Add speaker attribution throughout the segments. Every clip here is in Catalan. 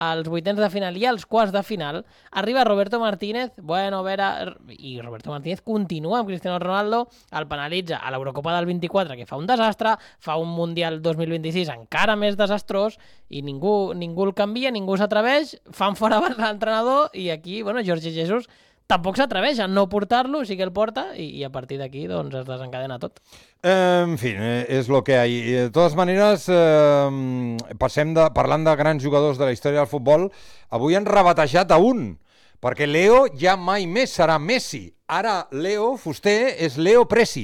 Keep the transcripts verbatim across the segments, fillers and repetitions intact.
Speaker 1: als vuitens de final i als quarts de final, arriba Roberto Martínez, bueno, a veure, i Roberto Martínez continua amb Cristiano Ronaldo, el penalitza a l'Eurocopa del vint-i-quatre, que fa un desastre, fa un Mundial dos mil vint-i-sis encara més desastrós, i ningú, ningú el canvia, ningú s'atreveix, fan fora l'entrenador, i aquí, bueno, Jorge Jesus tampoc s'atreveix a no portar-lo, sí que el porta, i, i a partir d'aquí doncs, es desencadena tot.
Speaker 2: Eh, en fi, eh, és el que hi ha. De totes maneres, eh, passem de, parlant de grans jugadors de la història del futbol, avui han rebatejat a un, perquè Leo ja mai més serà Messi. Ara Leo Fuster és Leo Presi.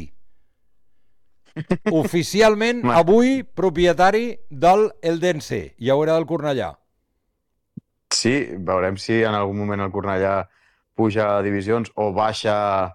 Speaker 2: Oficialment, avui, propietari del Eldense, i ara del Cornellà.
Speaker 3: Sí, veurem si en algun moment el Cornellà puja a divisions o baixa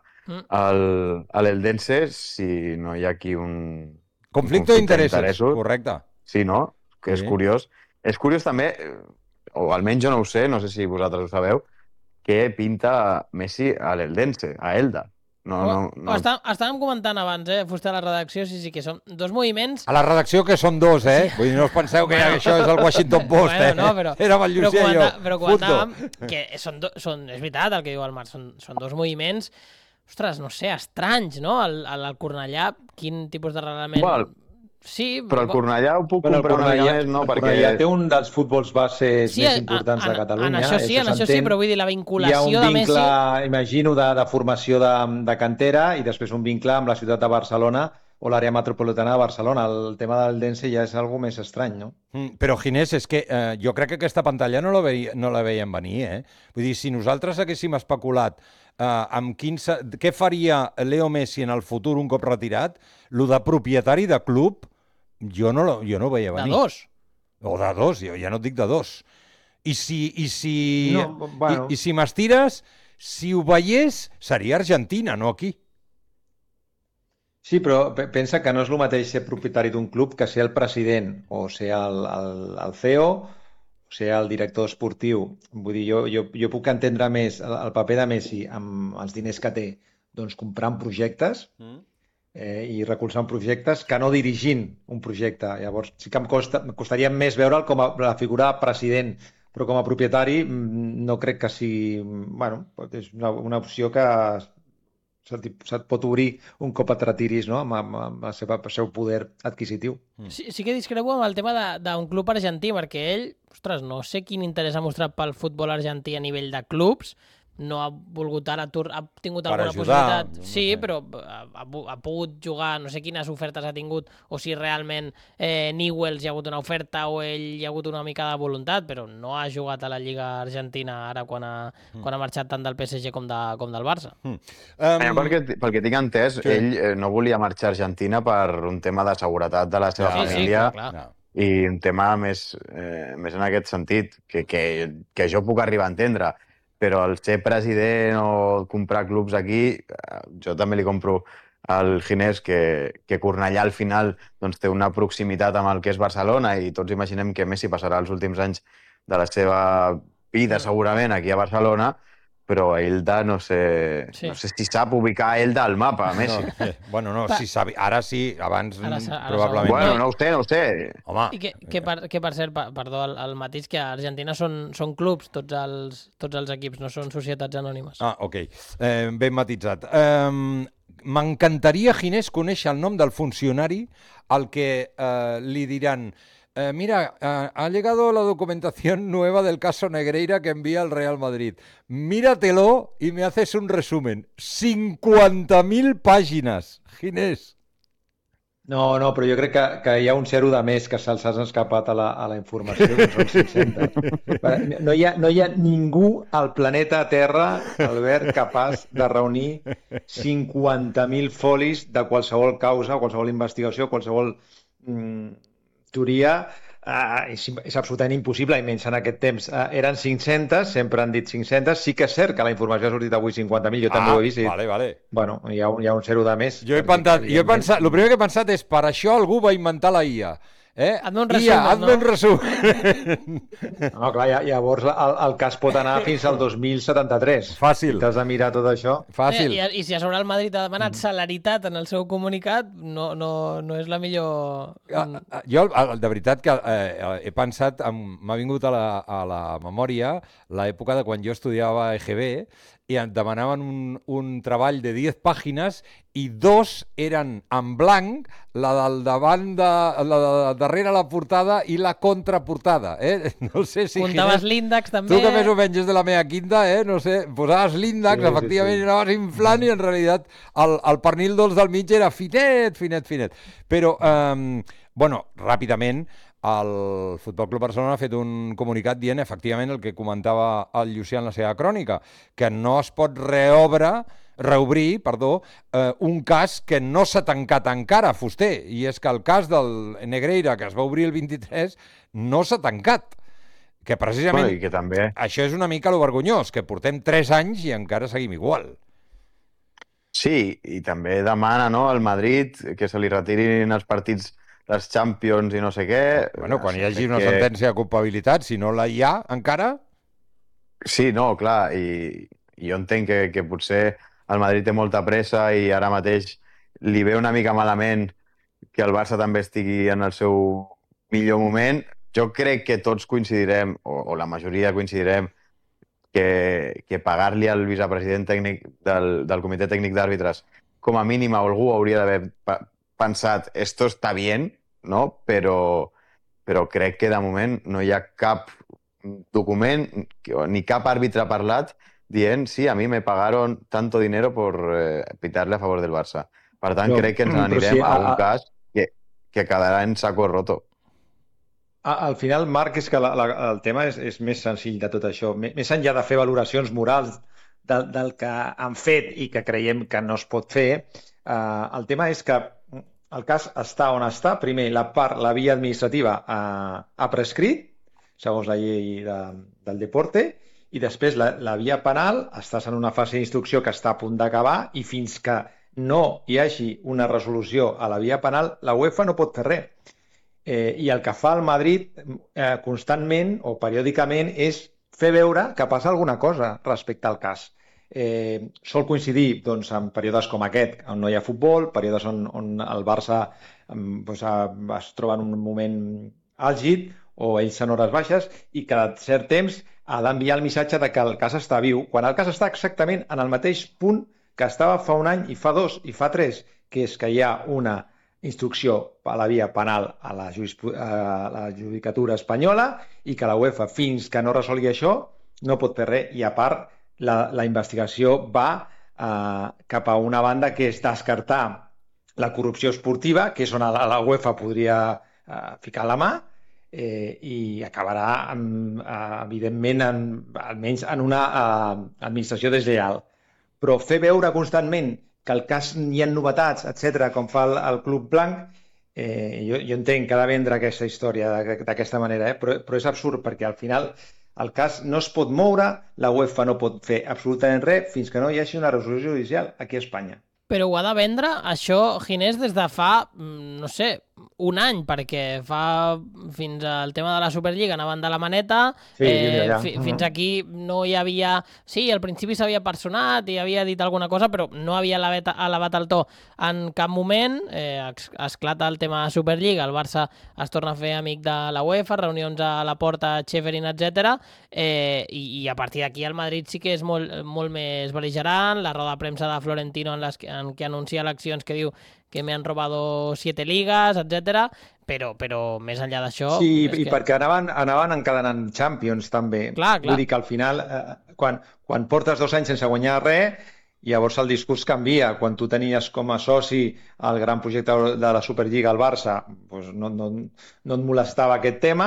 Speaker 3: a l'Eldense, si no hi ha aquí un...
Speaker 2: Conflicte d'interessos, correcte.
Speaker 3: Sí, no? Que és curiós. És curiós també, o almenys jo no ho sé, no sé si vosaltres ho sabeu, que pinta Messi a l'Eldense, a Elda. No, no, no.
Speaker 1: Està, estàvem comentant abans, eh, Fuster, a la redacció, sí, sí, que són dos moviments...
Speaker 2: A la redacció que són dos, eh? Vull dir, no us penseu que bueno, això és el Washington Post,
Speaker 1: bueno,
Speaker 2: eh?
Speaker 1: No, però,
Speaker 2: era el Llucià i jo.
Speaker 1: Però comentàvem que són, do, són, és veritat el que diu el Marc, són, són dos moviments, ostres, no sé, estranys, no? El, el, el Cornellà, quin tipus de reglament...
Speaker 3: Well,
Speaker 1: sí,
Speaker 3: però el Cornellà ho puc bueno, comprar una mica més, no?
Speaker 4: El
Speaker 3: perquè...
Speaker 4: Cornellà té un dels futbols bases
Speaker 1: sí,
Speaker 4: més importants
Speaker 1: en,
Speaker 4: de Catalunya.
Speaker 1: En això sí, en això sí, però vull dir, la vinculació
Speaker 4: de Messi... Hi ha un vincle,
Speaker 1: Messi...
Speaker 4: imagino, de, de formació de, de cantera i després un vincle amb la ciutat de Barcelona o l'àrea metropolitana de Barcelona. El tema del Dense ja és algo més estrany, no?
Speaker 2: Mm, però, Ginés, és que eh, jo crec que aquesta pantalla no la, veia, no la veiem venir, eh? Vull dir, si nosaltres haguéssim especulat eh, amb quin, què faria Leo Messi en el futur un cop retirat, lo de propietari de club, jo no, jo no ho veia venir.
Speaker 1: De dos.
Speaker 2: O de dos, jo ja no et dic de dos. I si, i si,
Speaker 4: no, bueno.
Speaker 2: i, i si m'estires, si ho veiés, seria Argentina, no aquí.
Speaker 4: Sí, però pensa que no és el mateix ser propietari d'un club que ser el president o ser el, el, el C E O o ser el director esportiu. Vull dir, jo, jo, jo puc entendre més el, el paper de Messi amb els diners que té, doncs comprant projectes mm. eh, i recolzant projectes que no dirigint un projecte. Llavors sí que em, costa, em costaria més veure'l com a la figura de president, però com a propietari no crec que sigui... Bueno, és una, una opció que se't, se't pot obrir un cop et retiris, no? amb, amb, amb el, seu, el seu poder adquisitiu.
Speaker 1: Sí, sí que discrepo amb el tema d'un club argentí, perquè ell, ostres, no sé quin interès ha mostrat pel futbol argentí a nivell de clubs, no ha volgut ara, ha tingut
Speaker 2: per
Speaker 1: alguna
Speaker 2: ajudar,
Speaker 1: possibilitat,
Speaker 2: no
Speaker 1: sí,
Speaker 2: sé.
Speaker 1: però ha, ha pogut jugar, no sé quines ofertes ha tingut, o si realment eh, Newell's hi ha hagut una oferta o ell hi ha hagut una mica de voluntat, però no ha jugat a la Lliga Argentina ara quan ha, mm. quan ha marxat tant del P S G com, de, com del Barça.
Speaker 2: Mm. Um...
Speaker 3: Pel, que, pel que tinc entès, sí. ell eh, no volia marxar a Argentina per un tema de seguretat de la seva
Speaker 1: sí,
Speaker 3: família
Speaker 1: sí, clar, clar.
Speaker 3: i un tema més, eh, més en aquest sentit, que, que, que jo puc arribar a entendre. Però el ser president o comprar clubs aquí, jo també li compro al Ginés que, que Cornellà al final doncs, té una proximitat amb el que és Barcelona i tots imaginem que Messi passarà els últims anys de la seva vida segurament aquí a Barcelona, però Elda no sé, sí. no sé si sap ubicar Elda al mapa, Messi.
Speaker 2: No, eh, bueno, no, si sabi, ara sí, abans
Speaker 1: ara, ara
Speaker 2: probablement.
Speaker 3: Bueno, no ho sé, no ho sé.
Speaker 2: Home.
Speaker 1: I que, que, per, que per cert, perdó, el, el mateix, que a Argentina són, són clubs, tots els, tots els equips, no són societats anònimes.
Speaker 2: Ah, ok. Eh, ben matitzat. Eh, M'encantaria, Ginés, conèixer el nom del funcionari al que eh, li diran Eh, mira, eh, ha llegado la documentación nueva del caso Negreira que envía el Real Madrid. Míratelo y me haces un resumen. cinquanta mil pàgines, Ginés.
Speaker 4: No, no, però jo crec que, que hi ha un zero de més que se'ls ha escapat a la, a la informació, que són cinc-centes. No hi ha, no hi ha ningú al planeta Terra, Albert, capaç de reunir cinquanta mil folis de qualsevol causa, qualsevol investigació, qualsevol... Mm, teoria uh, és, és absolutament impossible, i menys en aquest temps. Uh, eren cinc-centes, sempre han dit cinc-centes. Sí que és cert que la informació ha sortit avui cinquanta mil, jo ah, també ho he vist. I,
Speaker 2: vale, vale.
Speaker 4: Bueno, hi ha, un, hi ha un zero de més.
Speaker 2: Jo he, pensat, jo he pensat, el primer que he pensat és per això algú va inventar la I A. Eh?
Speaker 1: Hazme un
Speaker 2: I
Speaker 1: resum,
Speaker 2: ja,
Speaker 1: no?
Speaker 2: hazme un resum.
Speaker 4: No, clar, ja- llavors el, el cas pot anar fins al dos mil setanta-tres.
Speaker 2: Fàcil.
Speaker 4: Si t'has de mirar tot això...
Speaker 2: Fàcil.
Speaker 1: I, I si a sobre el Madrid ha demanat celeritat en el seu comunicat, no, no, no és la millor...
Speaker 2: Ah, ah, Jo, ah, de veritat, que eh, he pensat, em- m'ha vingut a la, a la memòria l'època de quan jo estudiava a E G B i em demanaven un, un treball de diez pàgines i dos eren en blanc, la del davant, de, la de darrere la portada i la contraportada. Eh? No sé si...
Speaker 1: Comptaves
Speaker 2: Ginés,
Speaker 1: l'índex també...
Speaker 2: tu que més o menys és de la meva quinta, eh? No sé, posaves l'índex,
Speaker 4: Sí, sí,
Speaker 2: efectivament,
Speaker 4: sí.
Speaker 2: i anaves inflant i en realitat el, el pernil dolç del mig era finet, finet, finet. Però, eh, bueno, ràpidament, el Futbol Club Barcelona ha fet un comunicat dient efectivament el que comentava el Llucià en la seva crònica, que no es pot reobre, reobrir, perdó, eh, un cas que no s'ha tancat encara, Fuster, i és que el cas del Negreira, que es va obrir el vint-i-tres, no s'ha tancat. Que precisament
Speaker 3: Bueno, i que també...
Speaker 2: això és una mica lo vergonyós, que portem tres anys i encara seguim igual.
Speaker 3: Sí, i també demana, no, al Madrid que se li retirin els partits dels Champions i no sé què.
Speaker 2: Bueno, quan hi hagi
Speaker 3: Crec
Speaker 2: una
Speaker 3: que-
Speaker 2: sentència de culpabilitat, si no la hi ha encara...
Speaker 3: Sí, no, clar, i, i jo entenc que, que potser el Madrid té molta pressa i ara mateix li ve una mica malament que el Barça també estigui en el seu millor moment. Jo crec que tots coincidirem, o, o la majoria coincidirem, que, que pagar-li al vicepresident tècnic del, del comitè tècnic d'àrbitres com a mínim algú hauria d'haver pa- pensat esto está bien, no? Però, però crec que de moment no hi ha cap document ni cap àrbitre parlat dient sí, a mi me pagaron tanto dinero por eh, pitarle a favor del Barça. Per tant,
Speaker 4: No,
Speaker 3: crec que ens
Speaker 4: però
Speaker 3: n'anirem
Speaker 4: sí,
Speaker 3: a un
Speaker 4: a- a-
Speaker 3: cas que, que quedarà en saco roto.
Speaker 4: A- Al final, Marc, és que la, la, el tema és, és més senzill de tot això. Me- Més enllà de fer valoracions morals del, del que han fet i que creiem que no es pot fer, eh, el tema és que el cas està on està. Primer, la part, la via administrativa ha, ha prescrit, segons la llei de, del deporte, i després la, la via penal, estàs en una fase d'instrucció que està a punt d'acabar i fins que no hi hagi una resolució a la via penal, la UEFA no pot fer res. Eh, I el que fa el Madrid eh, constantment o periòdicament és fer veure que passa alguna cosa respecte al cas. Eh, sol coincidir doncs, en períodes com aquest, on no hi ha futbol, períodes on, on el Barça em, doncs, eh, es troba en un moment àlgid o ells en hores baixes i cada cert temps ha d'enviar el missatge de que el cas està viu, quan el cas està exactament en el mateix punt que estava fa un any i fa dos i fa tres, que és que hi ha una instrucció a la via penal a la, jurispu- a la judicatura espanyola i que la UEFA, fins que no resolgui això, no pot fer res. I a part, la, la investigació va eh, cap a una banda que és descartar la corrupció esportiva, que és on la, la UEFA podria eh, ficar la mà, eh, i acabarà, amb, eh, evidentment, en, almenys en una eh, administració deslleial. Però fer veure constantment que el cas hi ha novetats, etcètera, com fa el, el Club Blanc, eh, jo, jo entenc que ha de vendre aquesta història d'aqu- d'aquesta manera, eh? però, però és absurd perquè al final el cas no es pot moure, la UEFA no pot fer absolutament res fins que no hi hagi una resolució judicial aquí a Espanya.
Speaker 1: Però ho ha de vendre, això, Ginés, des de fa, mm, no sé, un any, perquè fa fins al tema de la Superliga anaven de la maneta,
Speaker 4: Sí,
Speaker 1: eh,
Speaker 4: ja.
Speaker 1: fi,
Speaker 4: Mhm.
Speaker 1: fins aquí no hi havia... Sí, al principi s'havia personat i havia dit alguna cosa, però no havia elevat, elevat el to en cap moment. Eh, ex- esclata el tema de Superliga, el Barça es torna a fer amic de la UEFA, reunions a la porta, Cheverin, etcètera. Eh, i, I a partir d'aquí el Madrid sí que és molt, molt més bel·ligerant, la roda de premsa de Florentino en, les, que- en què anuncia eleccions que diu que me han robado siete ligas, etcètera. Però, però més enllà d'això...
Speaker 4: Sí,
Speaker 1: és
Speaker 4: i
Speaker 1: que...
Speaker 4: perquè anaven, anaven encadenant Champions també.
Speaker 1: Clar, clar.
Speaker 4: Vull dir que al final, eh, quan, quan portes dos anys sense guanyar res, llavors el discurs canvia. Quan tu tenies com a soci el gran projecte de la Superliga al Barça, doncs no, no, no et molestava aquest tema.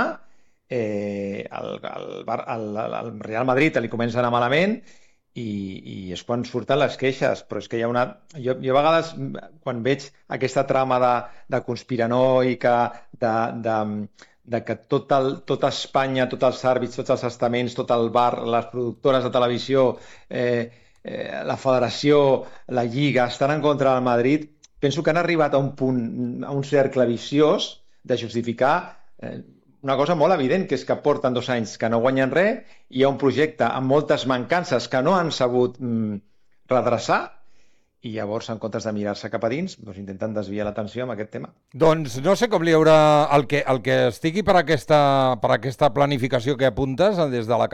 Speaker 4: Eh, el, el, Bar- el, el Real Madrid li comença a anar malament i, i és quan surten les queixes, però és que hi ha una... Jo, jo a vegades, quan veig aquesta trama de, de conspiranoica, de, de, de que tot, el, tot Espanya, tots els àrbits, tots els estaments, tot el bar, les productores de televisió, eh, eh, la federació, la Lliga, estan en contra del Madrid, penso que han arribat a un punt, a un cercle viciós de justificar eh, una cosa molt evident, que és que porten dos anys que no guanyen res, i hi ha un projecte amb moltes mancances que no han sabut mm, redreçar, i llavors, en comptes de mirar-se cap a dins, doncs intenten desviar l'atenció amb aquest tema.
Speaker 2: Doncs no sé com li haurà... El que, el que estigui per aquesta, per aquesta planificació que apuntes des de la